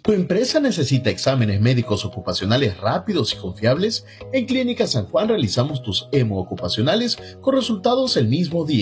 ¿Tu empresa necesita exámenes médicos ocupacionales rápidos y confiables? En Clínica San Juan realizamos tus hemo ocupacionales con resultados el mismo día.